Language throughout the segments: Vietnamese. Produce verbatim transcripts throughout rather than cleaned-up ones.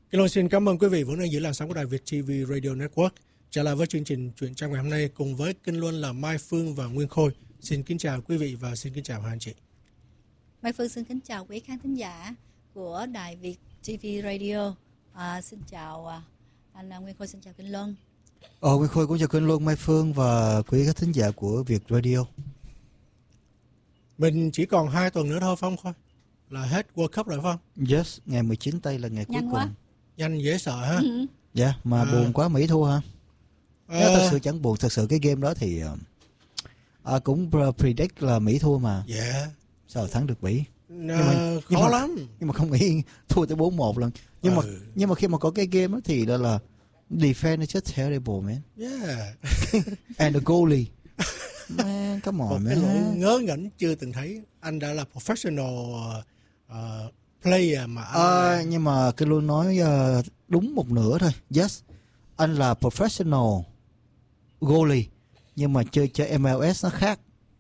Kinh Loan xin cảm ơn quý vị vẫn đang giữ làn sóng của đài Việt ti vi Radio Network. Trở lại với chương trình Chuyện Tranh ngày hôm nay cùng với Kinh Luân là Mai Phương và Nguyên Khôi. Xin kính chào quý vị và xin kính chào hai anh chị. Mai Phương xin kính chào quý khán thính giả của đài Việt ti vi Radio. À, xin chào à, anh Nguyên Khôi, xin chào Kinh Luân. Ồ, Nguyên Khôi cũng chào Kinh Luân, Mai Phương và quý khán thính giả của Việt Radio. Mình chỉ còn hai tuần nữa thôi phải không Khôi? Là hết World Cup rồi phải không? Yes, ngày mười chín tây là ngày Nhanh cuối quá. cùng. Nhanh dễ sợ ha. Ừ. Dạ, yeah, mà À. buồn quá Mỹ thua hả? À, Nếu thật sự chẳng buồn, thật sự cái game đó thì à, cũng predict là Mỹ thua mà. Dạ. Sao thắng được Mỹ? N- mà- khó nhưng mà- lắm. Nhưng mà không nghĩ thua tới bốn một lần. Nhưng mà Ừ. nhưng mà khi mà có cái game đó thì đó là defense is just terrible, man. Yeah. And the goalie. Man, come Một on, cái lỗi man. ngớ ngẩn chưa từng thấy. Anh đã là professional uh, player mà anh Ờ, nhưng mà cái luôn nói ờ, đúng một nửa thôi. Yes, anh là professional goalie, nhưng mà chơi cho em lờ ét nó khác,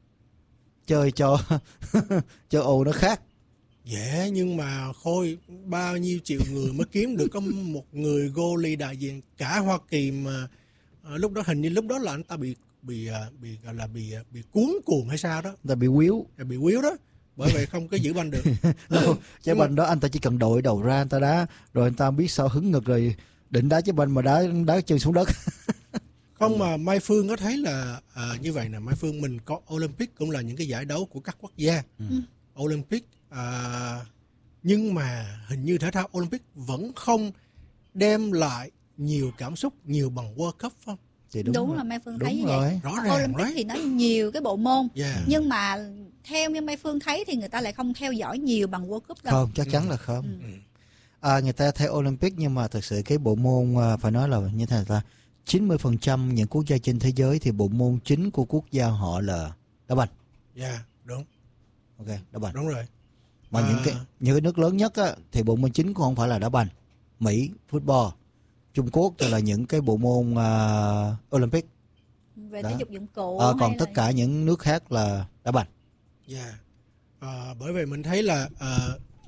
chơi cho cho Âu nó khác. dễ, nhưng mà Khôi bao nhiêu triệu người mới kiếm được có một người goalie đại diện cả Hoa Kỳ mà ờ, lúc đó hình như lúc đó là anh ta bị bị ờ, bị gọi là bị ờ, bị cuốn cuồng hay sao đó, Ta bị quýu. bị quýu đó, bởi vậy không có giữ banh được. Trái banh đó anh ta chỉ cần đội đầu ra anh ta đá, rồi anh ta biết sao hứng ngực rồi định đá trái banh mà đá đá chân xuống đất. Không, mà Mai Phương có thấy là à, như vậy nè, Mai Phương, mình có Olympic cũng là những cái giải đấu của các quốc gia. Ừ. Olympic à, nhưng mà hình như thể thao Olympic vẫn không đem lại nhiều cảm xúc nhiều bằng World Cup phải không? Thì Đúng, đúng, rồi. là Mai Phương Đúng thấy như rồi. vậy. Rõ ràng Olympic đấy. thì nó nhiều cái bộ môn, Yeah. nhưng mà theo như Mai Phương thấy thì người ta lại không theo dõi nhiều bằng World Cup đâu. Không, chắc chắn là không. Ừ. À, người ta theo Olympic nhưng mà thực sự cái bộ môn à, phải nói là như thế này ta, chín mươi phần trăm những quốc gia trên thế giới thì bộ môn chính của quốc gia họ là đá banh. Yeah, đúng, Ok, đá banh. đúng rồi. Mà À. những cái những cái nước lớn nhất á, thì bộ môn chính cũng không phải là đá banh. Mỹ, football. Trung Quốc thì là những cái bộ môn uh, Olympic. Về Đó. thể dục dụng cụ. À, còn hay tất là- cả những nước khác là đá banh. Yeah. À, bởi vì mình thấy là à,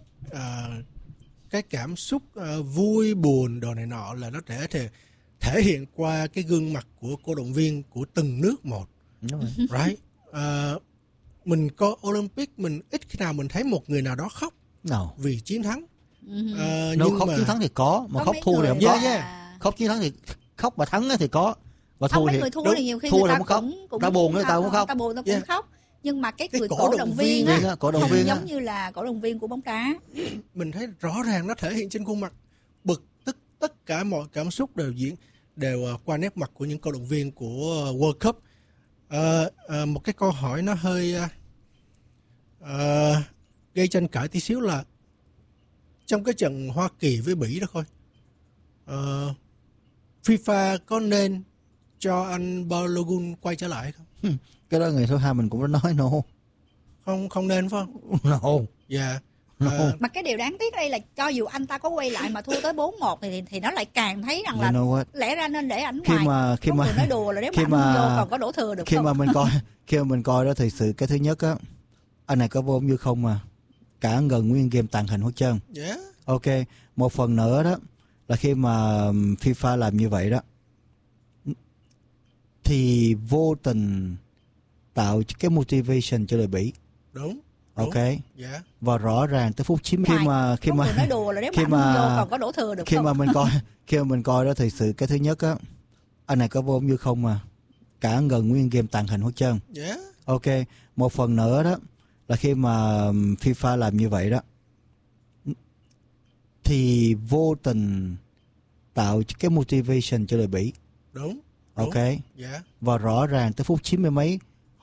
à, cái cảm xúc à, vui buồn đồ này nọ là nó thể thể thể hiện qua cái gương mặt của cổ động viên của từng nước một. Đúng rồi. Right? À, mình có Olympic mình ít khi nào mình thấy một người nào đó khóc No. vì chiến thắng. Ừ. À, Nếu nhưng khóc mà chiến thắng thì có, mà Có khóc mấy thua thì người không Yeah, có. yeah. là- Khóc chiến thắng thì khóc mà thắng á thì có. Và Không, thua mấy thì người thua đúng, thì nhiều khi thua người là ta không khóc. cũng, cũng Ta buồn người ta cũng khóc. Ta buồn ta cũng Yeah. khóc. Nhưng mà cái Cái người cổ cổ động động viên viên á, á, cổ động không viên á. giống như là cổ động viên của bóng đá. mình thấy rõ ràng nó thể hiện trên khuôn mặt, bực tức, tất cả mọi cảm xúc đều diễn đều à, qua nét mặt của những cổ động viên của à, World Cup. À, à, một cái câu hỏi nó hơi à, à, gây tranh cãi tí xíu là trong cái trận Hoa Kỳ với Bỉ đó thôi, à, FIFA có nên cho anh Balogun quay trở lại hay không? Cái đó người thứ hai mình cũng đã nói no. Không, không nên phải không? No. Dạ. No. À, Mà cái điều đáng tiếc đây là cho dù anh ta có quay lại mà thua tới bốn một thì thì nó lại càng thấy rằng You là know what? lẽ ra nên để ảnh Khi ngoài. mà khi Có mà người nói đùa là nếu khi mà ảnh không mà- vô còn có đổ thừa được khi không? mà mình coi khi mà mình coi đó thì sự cái thứ nhất á, anh này có vô như không mà cả gần nguyên game tàng hình hết trơn. dạ. Ok, một phần nữa đó là khi mà um, FIFA làm như vậy đó thì vô tình tạo cái motivation cho đội Bỉ. Đúng. Ok, Dạ. và rõ ràng tới phút chín mươi khi Ngoài. mà khi Có người mà nói đùa là nếu khi mà ảnh mà- không vô còn có đổ thừa được khi không? mà mình coi khi mà mình coi đó thì sự cái thứ nhất á, anh này có vô như không mà cả gần nguyên game tàng hình hết trơn. Dạ. Ok, một phần nữa đó là khi mà um, FIFA làm như vậy đó thì vô tình tạo cái motivation cho đội Bỉ. Đúng. Đúng. Ok, Dạ. và rõ ràng tới phút chín mươi mấy